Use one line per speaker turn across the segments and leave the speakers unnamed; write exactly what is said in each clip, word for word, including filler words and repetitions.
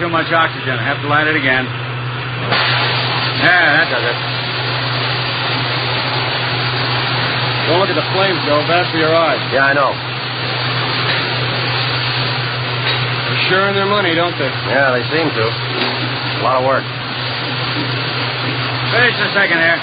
too much oxygen. I have to light it again. Yeah, that does it.
Don't look at the flames, Joe. Bad for your eyes.
Yeah, I know.
They're sure in their money, don't they?
Yeah, they seem to. A lot of work.
Finish a second here.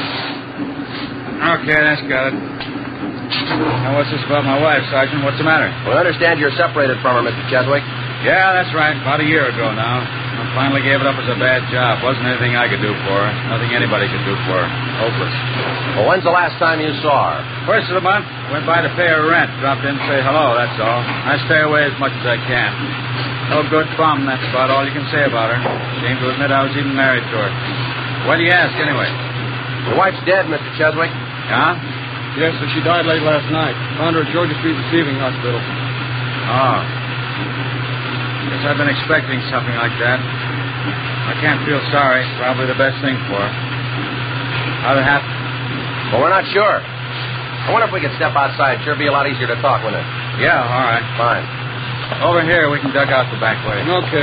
Okay, that's got it. Now, what's this about my wife, Sergeant? What's the matter?
Well, I understand you're separated from her, Mister Cheswick.
Yeah, that's right. About a year ago now. I finally gave it up as a bad job. Wasn't anything I could do for her. Nothing anybody could do for her. Hopeless.
Well, when's the last time you saw her?
First of the month, went by to pay her rent. Dropped in to say hello, that's all. I stay away as much as I can. No good bum, that's about all you can say about her. Shame to admit I was even married to her. Why do you ask, anyway?
Your wife's dead, Mister Cheswick.
Yeah?
Yes, sir. She died late last night. Found her at Georgia Street Receiving Hospital.
Oh. Guess I've been expecting something like that. I can't feel sorry. Probably the best thing for her. How'd it happen?
Well, we're not sure. I wonder if we could step outside. Sure be a lot easier to talk, wouldn't it?
Yeah, all right.
Fine.
Over here, we can duck out the back way.
Okay.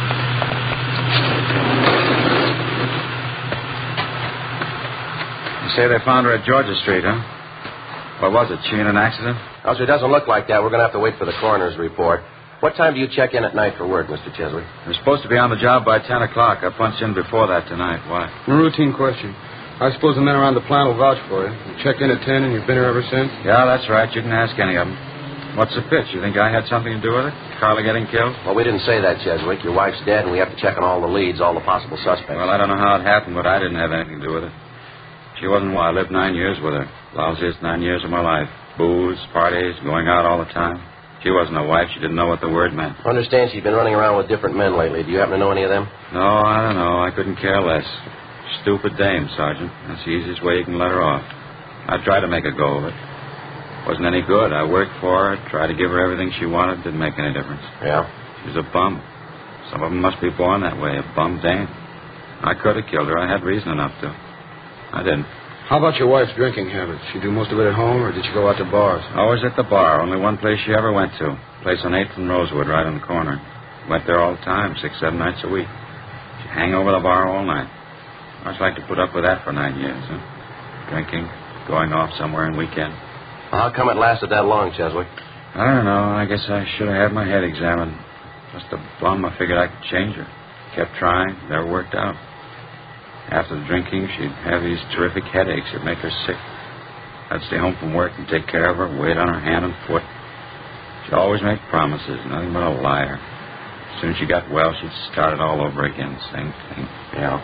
You say they found her at Georgia Street, huh? What was it? She in an accident?
Well, it doesn't look like that. We're going to have to wait for the coroner's report. What time do you check in at night for work, Mister Cheswick?
I'm supposed to be on the job by ten o'clock. I punched in before that tonight. Why?
A routine question. I suppose the men around the plant will vouch for you. You checked in at ten and you've been here ever since?
Yeah, that's right. You can ask any of them. What's the pitch? You think I had something to do with it? Carla getting killed?
Well, we didn't say that, Cheswick. Your wife's dead, and we have to check on all the leads, all the possible suspects.
Well, I don't know how it happened, but I didn't have anything to do with it. She wasn't well. I lived nine years with her. Lousiest nine years of my life. Booze, parties, going out all the time. She wasn't a wife. She didn't know what the word meant.
I understand she's been running around with different men lately. Do you happen to know any of them?
No, I don't know. I couldn't care less. Stupid dame, Sergeant. That's the easiest way you can let her off. I tried to make a go of it. Wasn't any good. I worked for her, tried to give her everything she wanted. Didn't make any difference.
Yeah?
She was a bum. Some of them must be born that way, a bum dame. I could have killed her. I had reason enough to. I didn't.
How about your wife's drinking habits? She do most of it at home, or did she go out to bars?
Always at the bar. Only one place she ever went to. Place on eighth and Rosewood, right on the corner. Went there all the time, six, seven nights a week. She'd hang over the bar all night. I just like to put up with that for nine years, huh? Drinking, going off somewhere on weekend.
Well, how come it lasted that long, Cheswick?
I don't know. I guess I should have had my head examined. Just a bum. I figured I could change her. Kept trying. Never worked out. After the drinking, she'd have these terrific headaches. It'd make her sick. I'd stay home from work and take care of her, wait on her hand and foot. She'd always make promises, nothing but a liar. As soon as she got well, she'd start it all over again. Same thing.
Yeah.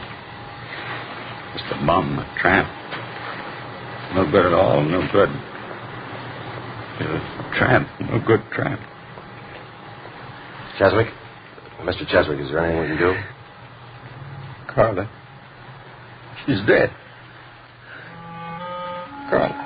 Just a bum, a tramp. No good at all, no good. She's a tramp, no good tramp.
Cheswick? Mister Cheswick, is there anything we can do?
Carla. She's dead. Carla.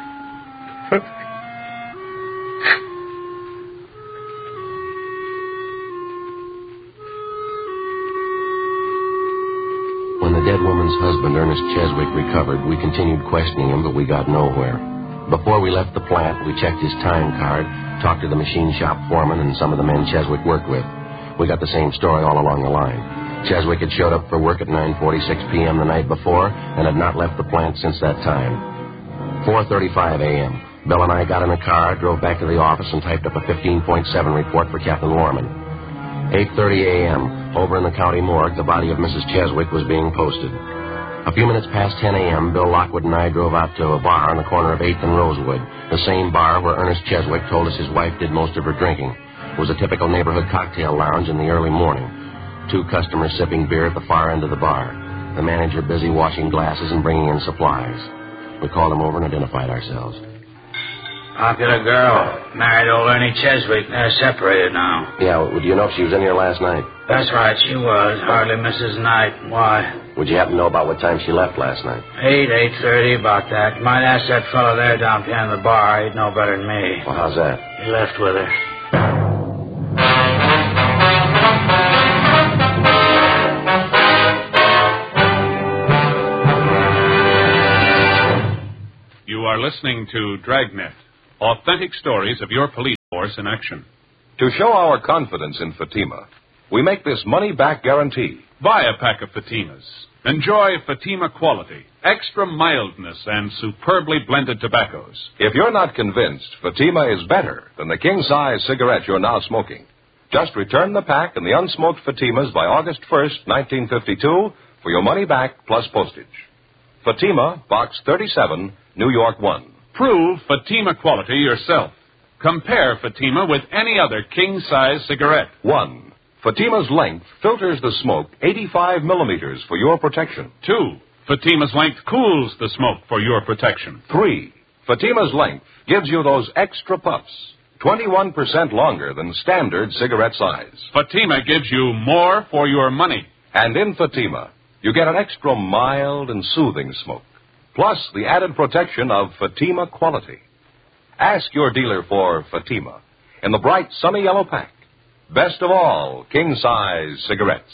When the dead woman's husband, Ernest Cheswick, recovered, we continued questioning him, but we got nowhere. Before we left the plant, we checked his time card, talked to the machine shop foreman and some of the men Cheswick worked with. We got the same story all along the line. Cheswick had showed up for work at nine forty-six p.m. the night before and had not left the plant since that time. four thirty-five a.m. Bill and I got in a car, drove back to the office, and typed up a fifteen point seven report for Captain Warman. eight thirty a.m., over in the county morgue, the body of Missus Cheswick was being posted. A few minutes past ten a.m., Bill Lockwood and I drove out to a bar on the corner of eighth and Rosewood, the same bar where Ernest Cheswick told us his wife did most of her drinking. It was a typical neighborhood cocktail lounge in the early morning. Two customers sipping beer at the far end of the bar. The manager busy washing glasses and bringing in supplies. We called him over and identified ourselves.
Popular girl. Married old Ernie Cheswick. They're separated now.
Yeah, well, do you know if she was in here last night?
That's right, she was. Hardly Missus Knight. Why?
Would you happen to know about what time she left last night?
Eight, eight thirty, about that. You might ask that fellow there down behind the bar. He'd know better than me.
Well, how's that?
He left with her.
You are listening to Dragnet, authentic stories of your police force in action.
To show our confidence in Fatima, we make this money-back guarantee.
Buy a pack of Fatimas. Enjoy Fatima quality, extra mildness, and superbly blended tobaccos.
If you're not convinced Fatima is better than the king-size cigarette you're now smoking, just return the pack and the unsmoked Fatimas by August first, nineteen fifty-two, for your money back plus postage. Fatima, Box thirty-seven, New York one.
Prove Fatima quality yourself. Compare Fatima with any other king-size cigarette.
One. Fatima's length filters the smoke eighty-five millimeters for your protection.
Two. Fatima's length cools the smoke for your protection.
Three. Fatima's length gives you those extra puffs, twenty-one percent longer than standard cigarette size.
Fatima gives you more for your money.
And in Fatima, you get an extra mild and soothing smoke, plus the added protection of Fatima quality. Ask your dealer for Fatima in the bright sunny yellow pack. Best of all, king-size cigarettes.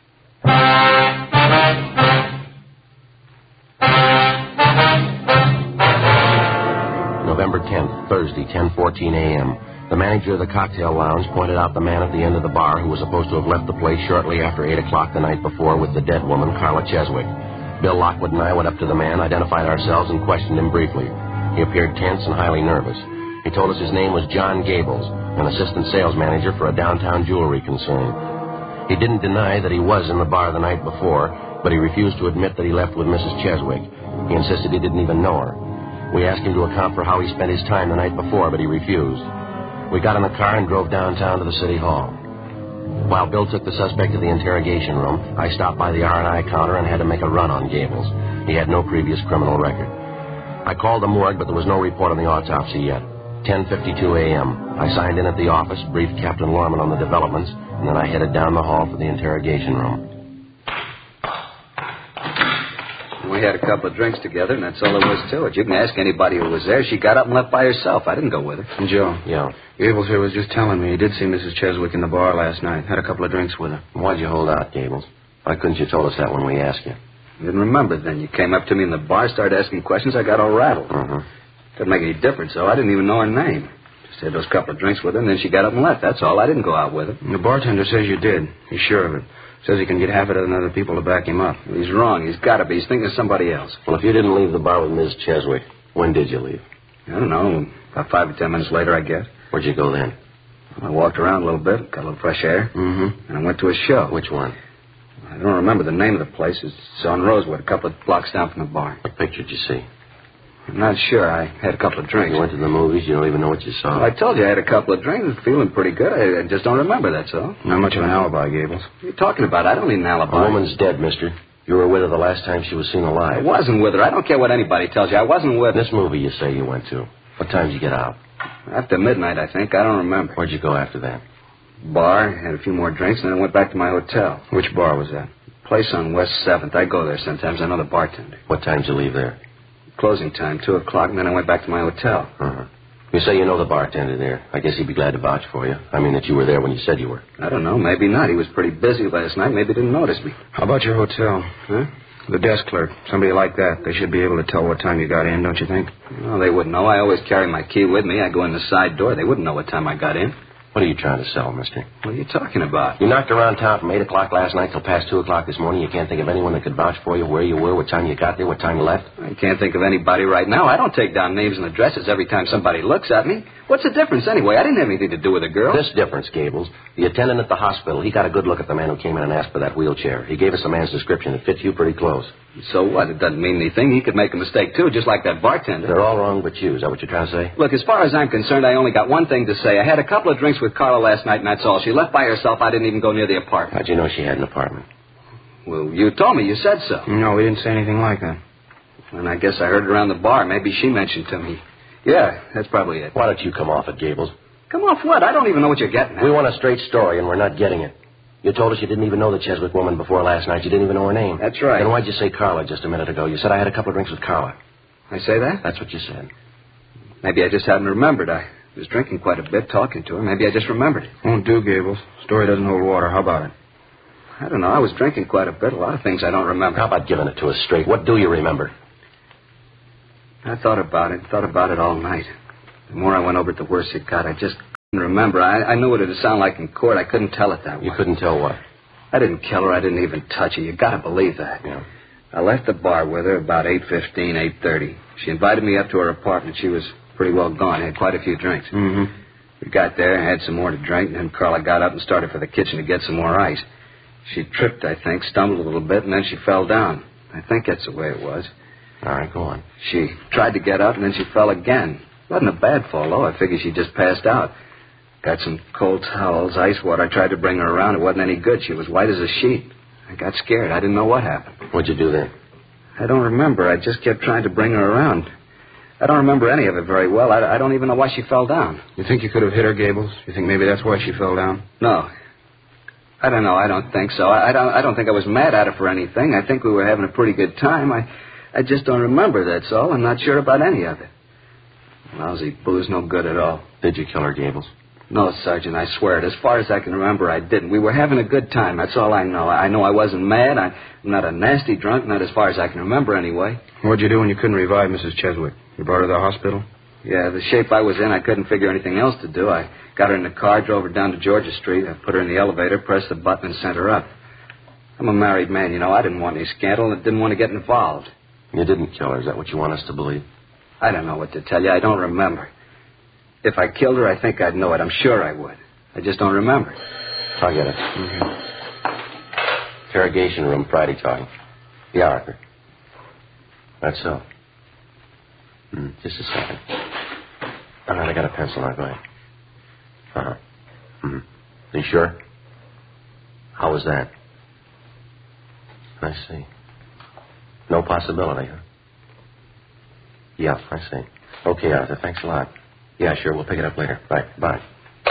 November tenth, Thursday, ten fourteen a.m. The manager of the cocktail lounge pointed out the man at the end of the bar who was supposed to have left the place shortly after eight o'clock the night before with the dead woman, Carla Cheswick. Bill Lockwood and I went up to the man, identified ourselves, and questioned him briefly. He appeared tense and highly nervous. He told us his name was John Gables, an assistant sales manager for a downtown jewelry concern. He didn't deny that he was in the bar the night before, but he refused to admit that he left with Missus Cheswick. He insisted he didn't even know her. We asked him to account for how he spent his time the night before, but he refused. We got in the car and drove downtown to the city hall. While Bill took the suspect to the interrogation room, I stopped by the R and I counter and had to make a run on Gables. He had no previous criminal record. I called the morgue, but there was no report on the autopsy yet. ten fifty-two a.m. I signed in at the office, briefed Captain Lorman on the developments, and then I headed down the hall for the interrogation room.
We had a couple of drinks together, and that's all there was to it. You can ask anybody who was there. She got up and left by herself. I didn't go with her.
And Joe?
Yeah.
Gables here was just telling me he did see Missus Cheswick in the bar last night. Had a couple of drinks with her.
Why'd you hold out, Gables? Why couldn't you told us that when we asked you?
You didn't remember then. You came up to me in the bar, started asking questions. I got all rattled.
Uh-huh.
Didn't make any difference, though. I didn't even know her name. Just had those couple of drinks with her, and then she got up and left. That's all. I didn't go out with her.
And the bartender says you did. He's sure of it. Says he can get half a dozen other people to back him up.
He's wrong. He's got to be. He's thinking of somebody else.
Well, if you didn't leave the bar with Miss Cheswick, when did you leave?
I don't know. About five or ten minutes later, I guess.
Where'd you go then?
Well, I walked around a little bit, got a little fresh air.
Mm-hmm.
And I went to a show.
Which one?
I don't remember the name of the place. It's on Rosewood, a couple of blocks down from the bar.
What picture did you see?
I'm not sure. I had a couple of drinks.
You went to the movies. You don't even know what you saw.
Well, I told you I had a couple of drinks. I was feeling pretty good. I, I just don't remember, that's all.
Not much of an alibi, Gables.
What are you talking about? I don't need an alibi.
A woman's dead, mister. You were with her the last time she was seen alive.
I wasn't with her. I don't care what anybody tells you. I wasn't with her.
This movie you say you went to. What time did you get out?
After midnight, I think. I don't remember.
Where'd you go after that?
Bar, had a few more drinks, and then I went back to my hotel.
Which bar was that?
Place on West seventh. I go there sometimes. I know the bartender.
What time did you leave there?
Closing time, two o'clock, and then I went back to my hotel.
Uh-huh. You say you know the bartender there. I guess he'd be glad to vouch for you. I mean that you were there when you said you were.
I don't know. Maybe not. He was pretty busy last night. Maybe didn't notice me.
How about your hotel?
Huh?
The desk clerk. Somebody like that. They should be able to tell what time you got in, don't you think?
No, they wouldn't know. I always carry my key with me. I go in the side door. They wouldn't know what time I got in.
What are you trying to sell, mister?
What are you talking about?
You knocked around town from eight o'clock last night till past two o'clock this morning. You can't think of anyone that could vouch for you, where you were, what time you got there, what time you left?
I can't think of anybody right now. I don't take down names and addresses every time somebody looks at me. What's the difference anyway? I didn't have anything to do with the girl.
This difference, Gables. The attendant at the hospital, he got a good look at the man who came in and asked for that wheelchair. He gave us the man's description. It fits you pretty close.
So what? It doesn't mean anything. He could make a mistake, too, just like that bartender.
They're all wrong but you. Is that what you're trying to say?
Look, as far as I'm concerned, I only got one thing to say. I had a couple of drinks with Carla last night, and that's all. She left by herself. I didn't even go near the apartment.
How'd you know she had an apartment?
Well, you told me. You said so.
No, we didn't say anything like that.
And I guess I heard it around the bar. Maybe she mentioned to me. Yeah, that's probably it.
Why don't you come off it, Gables?
Come off what? I don't even know what you're getting at.
We want a straight story, and we're not getting it. You told us you didn't even know the Cheswick woman before last night. You didn't even know her name.
That's right.
Then why'd you say Carla just a minute ago? You said I had a couple of drinks with Carla.
I say that?
That's what you said.
Maybe I just hadn't remembered. I was drinking quite a bit, talking to her. Maybe I just remembered it.
Won't do, Gables. Story doesn't hold water. How about it?
I don't know. I was drinking quite a bit. A lot of things I don't remember.
How about giving it to us straight? What do you remember?
I thought about it. Thought about it all night. The more I went over it, the worse it got. I just
didn't remember. I, I knew what it would sound like in court. I couldn't tell it that way.
You couldn't tell what?
I didn't kill her. I didn't even touch her. You gotta believe that.
Yeah.
I left the bar with her about eight fifteen, eight thirty. She invited me up to her apartment. She was pretty well gone. Had quite a few drinks.
Mm-hmm.
We got there, had some more to drink, and then Carla got up and started for the kitchen to get some more ice. She tripped, I think, stumbled a little bit, and then she fell down. I think that's the way it was.
All right, go on.
She tried to get up, and then she fell again. Wasn't a bad fall, though. I figured she just passed out. Got some cold towels, ice water. I tried to bring her around. It wasn't any good. She was white as a sheet. I got scared. I didn't know what happened.
What'd you do then?
I don't remember. I just kept trying to bring her around. I don't remember any of it very well. I, I don't even know why she fell down.
You think you could have hit her, Gables? You think maybe that's why she fell down?
No. I don't know. I don't think so. I, I don't I don't think I was mad at her for anything. I think we were having a pretty good time. I, I just don't remember, that's all. I'm not sure about any of it. Lousy booze, no good at all.
Did you kill her, Gables?
No, Sergeant, I swear it. As far as I can remember, I didn't. We were having a good time. That's all I know. I know I wasn't mad. I, I'm not a nasty drunk, not as far as I can remember anyway.
What'd you do when you couldn't revive Missus Cheswick? You brought her to the hospital?
Yeah, the shape I was in, I couldn't figure anything else to do. I got her in the car, drove her down to Georgia Street. I put her in the elevator, pressed the button, and sent her up. I'm a married man, you know. I didn't want any scandal and didn't want to get involved.
You didn't kill her. Is that what you want us to believe?
I don't know what to tell you. I don't remember. If I killed her, I think I'd know it. I'm sure I would. I just don't remember.
I'll get it. Mm-hmm. Interrogation room, Friday talking. Yeah, Arthur. That's so. Mm, just a second. All right, I got a pencil now. Go ahead. Uh-huh. Mm-hmm. You sure? How was that? I see. No possibility, huh? Yeah, I see. Okay, Arthur, thanks a lot. Yeah, sure, we'll pick it up later. Right, bye.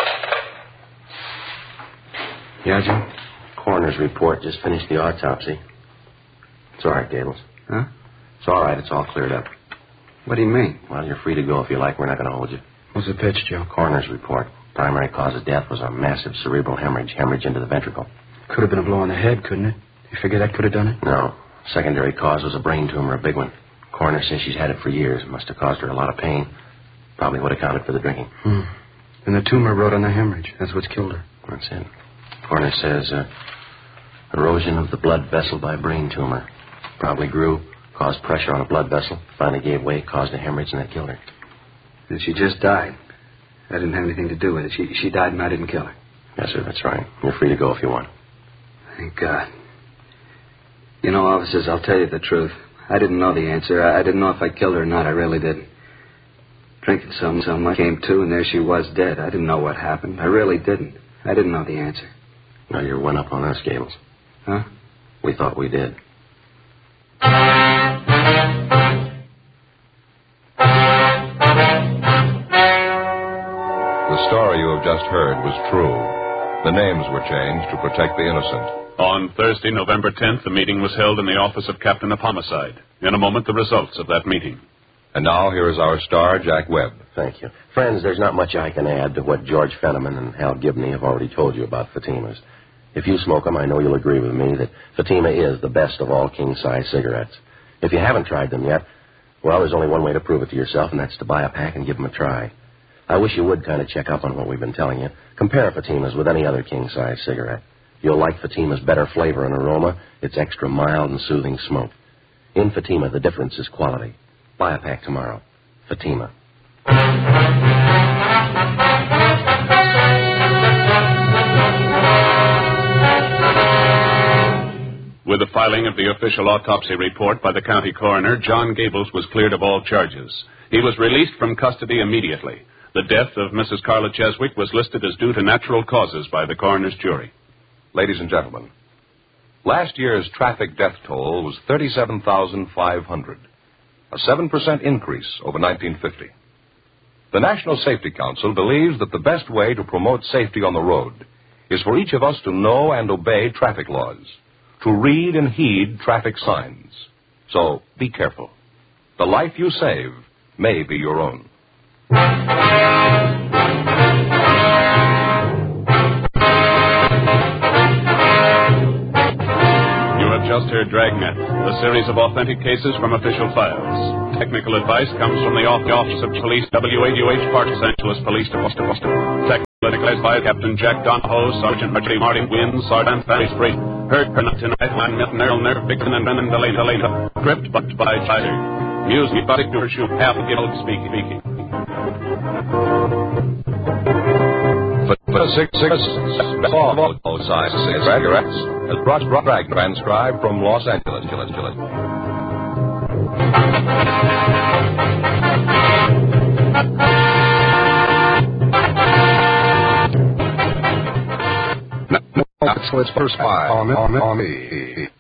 Yeah, Jim?
Coroner's report. Just finished the autopsy. It's all right, Gables.
Huh?
It's all right. It's all cleared up.
What do you mean?
Well, you're free to go if you like. We're not going to hold you.
What's the pitch, Joe?
Coroner's report. Primary cause of death was a massive cerebral hemorrhage, hemorrhage into the ventricle.
Could have been a blow on the head, couldn't it? You figure that could have done it?
No. Secondary cause was a brain tumor, a big one. Coroner says she's had it for years. It must have caused her a lot of pain. Probably would have accounted for the drinking.
Hmm. And the tumor wrote on the hemorrhage. That's what's killed her.
That's it. Coroner says uh, erosion of the blood vessel by brain tumor. Probably grew, caused pressure on a blood vessel, finally gave way, caused a hemorrhage, and that killed her.
And she just died. I didn't have anything to do with it. She she died and I didn't kill her.
Yes, sir, that's right. You're free to go if you want.
Thank God. You know, officers, I'll tell you the truth. I didn't know the answer. I, I didn't know if I killed her or not. I really didn't. Drinking so, so much, came to, and there she was dead. I didn't know what happened. I really didn't. I didn't know the answer.
No, you're one up on us, Gables.
Huh?
We thought we did.
The story you have just heard was true. The names were changed to protect the innocent.
On Thursday, November tenth, the meeting was held in the office of Captain of Homicide. In a moment, the results of that meeting.
And now, here is our star, Jack Webb.
Thank you. Friends, there's not much I can add to what George Fenneman and Hal Gibney have already told you about Fatimas. If you smoke them, I know you'll agree with me that Fatima is the best of all king-size cigarettes. If you haven't tried them yet, well, there's only one way to prove it to yourself, and that's to buy a pack and give them a try. I wish you would kind of check up on what we've been telling you. Compare Fatimas with any other king-size cigarette. You'll like Fatima's better flavor and aroma, its extra mild and soothing smoke. In Fatima, the difference is quality. Buy a pack tomorrow. Fatima.
With the filing of the official autopsy report by the county coroner, John Gables was cleared of all charges. He was released from custody immediately. The death of Missus Carla Cheswick was listed as due to natural causes by the coroner's jury.
Ladies and gentlemen, last year's traffic death toll was thirty-seven thousand five hundred, a seven percent increase over nineteen fifty. The National Safety Council believes that the best way to promote safety on the road is for each of us to know and obey traffic laws, to read and heed traffic signs. So be careful. The life you save may be your own.
Just heard Dragnet, a series of authentic cases from official files. Technical advice comes from the Office of Police, W A U H, Los Angeles Police Department. Politicalized by Captain Jack Donahoe, Sergeant Archie Marty Wynn, Sergeant Fanny Spree. Heard her not tonight, Line Milton, Earl Nerve, Vixen, and Brennan Delana, Delana. Crypt, but by Chiser. Music by Shoe, half guild speaking. speaking.
For six six all sides cigarettes as brought brought transcribed from Los Angeles. That's what's first spy on on on me.